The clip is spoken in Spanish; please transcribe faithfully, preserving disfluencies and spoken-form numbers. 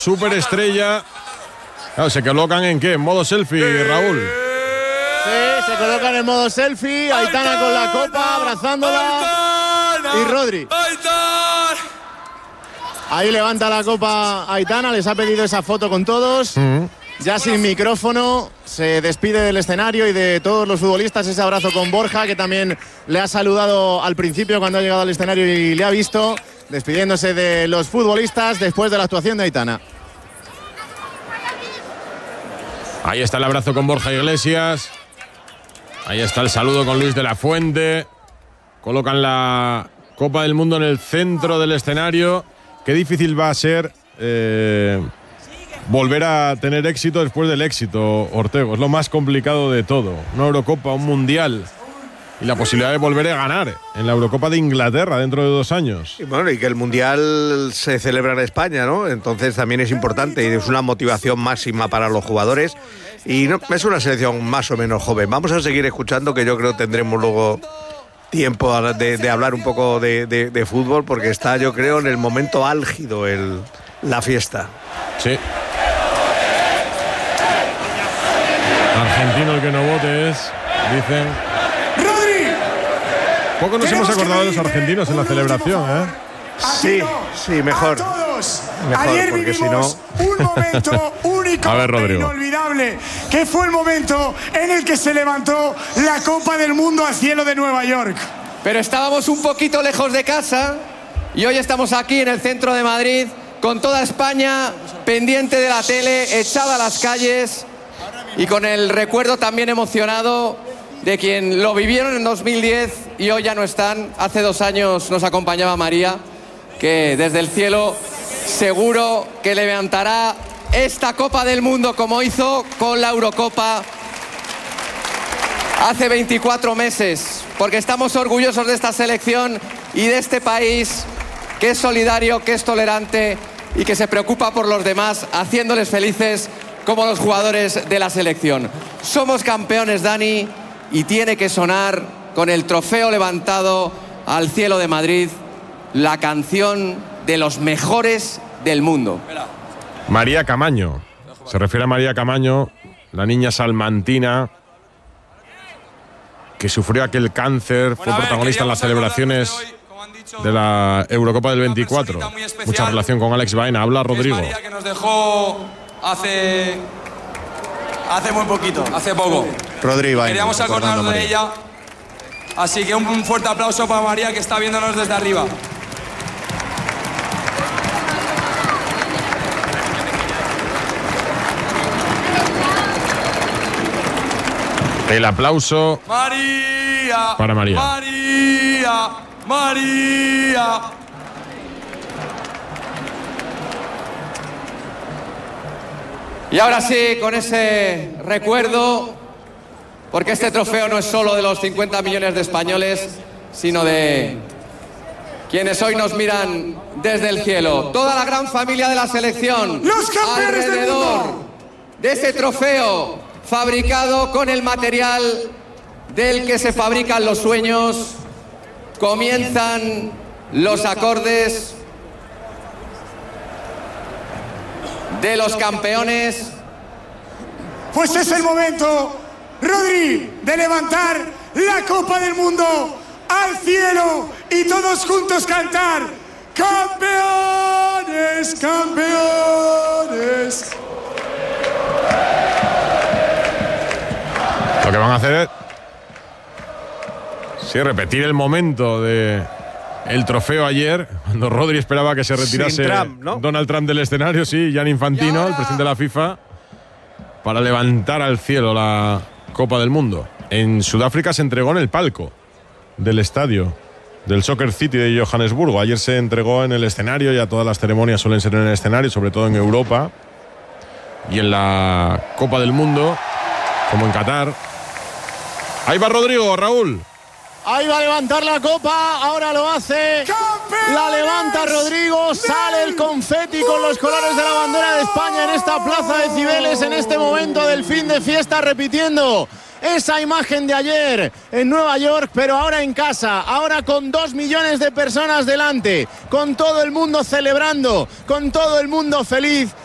Superestrella. Claro, ¿se colocan en qué? ¿En modo selfie, Raúl? Sí, se colocan en modo selfie. Aitana con la copa, abrazándola. Y Rodri. Ahí levanta la copa Aitana, les ha pedido esa foto con todos. Mm. Ya sin micrófono, se despide del escenario y de todos los futbolistas. Ese abrazo con Borja, que también le ha saludado al principio cuando ha llegado al escenario y le ha visto, despidiéndose de los futbolistas después de la actuación de Aitana. Ahí está el abrazo con Borja Iglesias. Ahí está el saludo con Luis de la Fuente. Colocan la Copa del Mundo en el centro del escenario. Qué difícil va a ser eh, volver a tener éxito después del éxito, Ortego. Es lo más complicado de todo. Una Eurocopa, un Mundial y la posibilidad de volver a ganar en la Eurocopa de Inglaterra dentro de dos años. Y bueno, y que el Mundial se celebra en España, ¿no? Entonces también es importante y es una motivación máxima para los jugadores. Y no, es una selección más o menos joven. Vamos a seguir escuchando, que yo creo tendremos luego tiempo de, de hablar un poco de, de, de fútbol, porque está, yo creo, en el momento álgido el, la fiesta. Sí. Argentino el que no vote es, dicen. ¡Rodri! Poco nos hemos acordado de los argentinos en la celebración, ¿eh? Sí, sí, mejor. Mejor, Ayer porque vivimos si no... un momento único A ver, Rodrigo. e inolvidable, que fue el momento en el que se levantó la Copa del Mundo al cielo de Nueva York. Pero estábamos un poquito lejos de casa y hoy estamos aquí en el centro de Madrid con toda España pendiente de la tele, echada a las calles y con el recuerdo también emocionado de quien lo vivieron en dos mil diez y hoy ya no están. Hace dos años nos acompañaba María, que desde el cielo seguro que levantará esta Copa del Mundo como hizo con la Eurocopa hace veinticuatro meses, porque estamos orgullosos de esta selección y de este país que es solidario, que es tolerante y que se preocupa por los demás, haciéndoles felices como los jugadores de la selección. Somos campeones, Dani, y tiene que sonar con el trofeo levantado al cielo de Madrid la canción de los mejores del mundo. María Camaño. Se refiere a María Camaño, la niña salmantina que sufrió aquel cáncer, fue protagonista en las celebraciones de la Eurocopa del veinticuatro. Mucha relación con Alex Baena. Habla Rodrigo. Es María, que nos dejó hace hace muy poquito, hace poco. Rodri Baena. Queríamos acordarnos de ella. Así que un fuerte aplauso para María, que está viéndonos desde arriba. El aplauso María, para María. María, María. Y ahora sí, con ese recuerdo, porque este trofeo no es solo de los cincuenta millones de españoles, sino de quienes hoy nos miran desde el cielo. Toda la gran familia de la selección, ¡los campeones del mundo! De ese trofeo fabricado con el material del que se fabrican los sueños, comienzan los acordes de los campeones. Pues es el momento, Rodri, de levantar la Copa del Mundo al cielo y todos juntos cantar: ¡campeones, campeones! Lo que van a hacer es sí, repetir el momento de el trofeo ayer, cuando Rodri esperaba que se retirase Trump, ¿no? Donald Trump del escenario, sí, Gianni Infantino, el presidente de la FIFA, para levantar al cielo la Copa del Mundo. En Sudáfrica se entregó en el palco del estadio del Soccer City de Johannesburgo. Ayer se entregó en el escenario, ya todas las ceremonias suelen ser en el escenario, sobre todo en Europa. Y en la Copa del Mundo, como en Qatar. Ahí va Rodrigo, Raúl. Ahí va a levantar la copa, ahora lo hace. ¡Campeones! La levanta Rodrigo, sale el confeti con los colores de la bandera de España en esta plaza de Cibeles, en este momento del fin de fiesta, repitiendo esa imagen de ayer en Nueva York, pero ahora en casa, ahora con dos millones de personas delante, con todo el mundo celebrando, con todo el mundo feliz